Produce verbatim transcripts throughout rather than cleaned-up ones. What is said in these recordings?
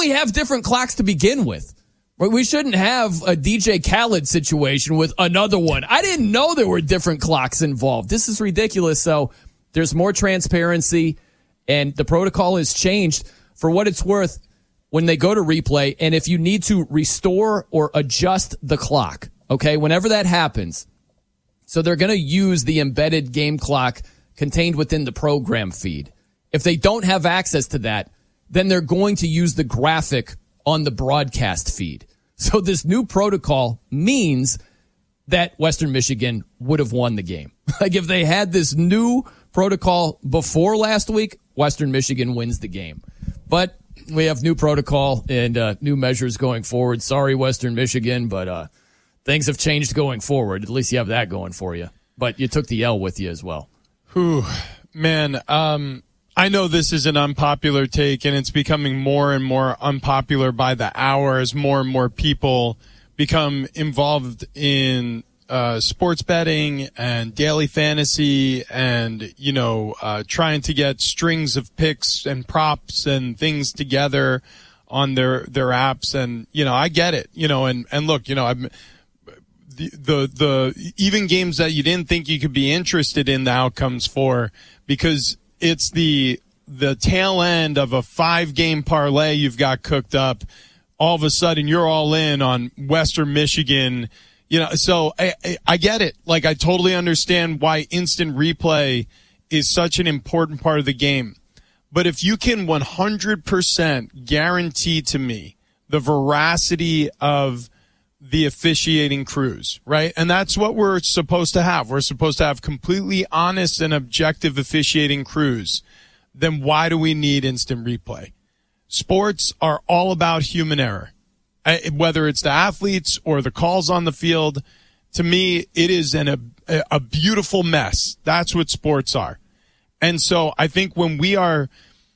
we have different clocks to begin with? We shouldn't have a D J Khaled situation with another one. I didn't know there were different clocks involved. This is ridiculous. So there's more transparency, and the protocol has changed. For what it's worth, when they go to replay, and if you need to restore or adjust the clock, okay, whenever that happens, so they're going to use the embedded game clock contained within the program feed. If they don't have access to that, then they're going to use the graphic on the broadcast feed. So this new protocol means that Western Michigan would have won the game. Like if they had this new protocol before last week, Western Michigan wins the game. But we have new protocol and uh, new measures going forward. Sorry, Western Michigan, but uh, things have changed going forward. At least you have that going for you. But you took the L with you as well. Whew, man, um, I know this is an unpopular take, and it's becoming more and more unpopular by the hour as more and more people become involved in uh, sports betting and daily fantasy and, you know, uh, trying to get strings of picks and props and things together on their, their apps. And, you know, I get it, you know, and, and look, you know, I'm, the, the, the, even games that you didn't think you could be interested in the outcomes for, because it's the, the tail end of a five game parlay you've got cooked up. All of a sudden you're all in on Western Michigan. You know, so I, I, I get it. Like, I totally understand why instant replay is such an important part of the game. But if you can one hundred percent guarantee to me the veracity of the officiating crews, right? And that's what we're supposed to have. We're supposed to have completely honest and objective officiating crews. Then why do we need instant replay? Sports are all about human error. Whether it's the athletes or the calls on the field, to me, it is an, a, a beautiful mess. That's what sports are. And so I think when we are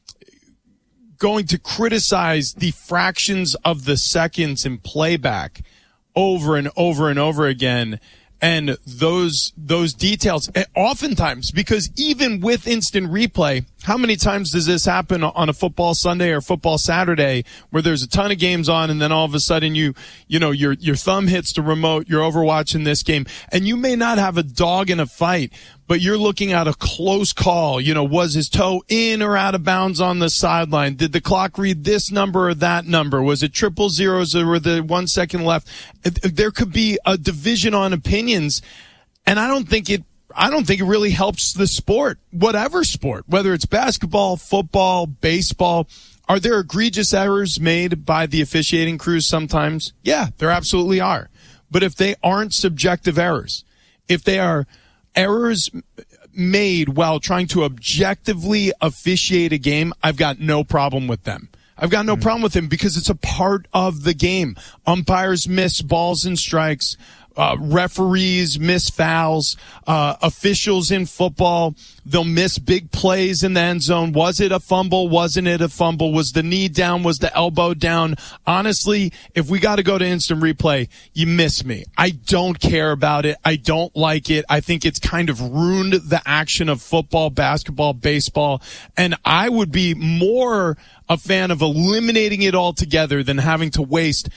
going to criticize the fractions of the seconds in playback over and over and over again, and those those details, oftentimes, because even with instant replay, how many times does this happen on a football Sunday or football Saturday where there's a ton of games on, and then all of a sudden you you know your your thumb hits the remote, you're overwatching this game, and you may not have a dog in a fight, but you're looking at a close call. You know, was his toe in or out of bounds on the sideline? Did the clock read this number or that number? Was it triple zeros or were there one second left? There could be a division on opinions, and I don't think it I don't think it really helps the sport, whatever sport, whether it's basketball, football, baseball. Are there egregious errors made by the officiating crews sometimes? Yeah, there absolutely are. But if they aren't subjective errors, if they are errors made while trying to objectively officiate a game, I've got no problem with them. I've got no mm-hmm. problem with them because it's a part of the game. Umpires miss balls and strikes. Uh, referees miss fouls, uh, officials in football, they'll miss big plays in the end zone. Was it a fumble? Wasn't it a fumble? Was the knee down? Was the elbow down? Honestly, if we got to go to instant replay, you miss me. I don't care about it. I don't like it. I think it's kind of ruined the action of football, basketball, baseball, and I would be more a fan of eliminating it altogether than having to waste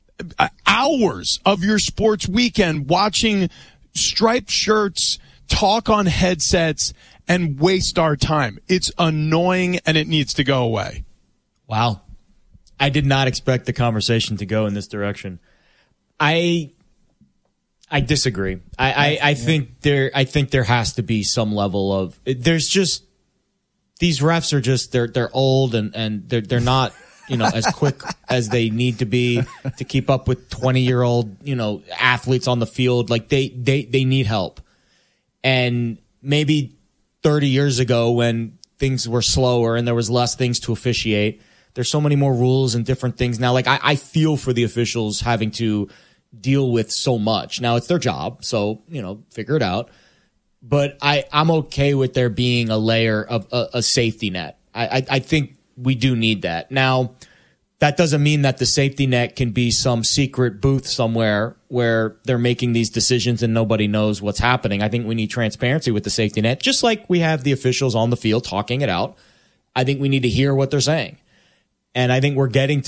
hours of your sports weekend watching striped shirts talk on headsets and waste our time. It's annoying and it needs to go away. Wow. I did not expect the conversation to go in this direction. I I disagree. I, I, I think there I think there has to be some level of there's just these refs are just they're they're old and, and they're they're not you know, as quick as they need to be to keep up with twenty-year-old, you know, athletes on the field. Like, they, they, they need help. And maybe thirty years ago when things were slower and there was less things to officiate, there's so many more rules and different things now. Like, I, I feel for the officials having to deal with so much. Now, it's their job, so, you know, figure it out. But I, I'm okay with there being a layer of a, a safety net. I, I, I think we do need that. Now, that doesn't mean that the safety net can be some secret booth somewhere where they're making these decisions and nobody knows what's happening. I think we need transparency with the safety net, just like we have the officials on the field talking it out. I think we need to hear what they're saying. And I think we're getting to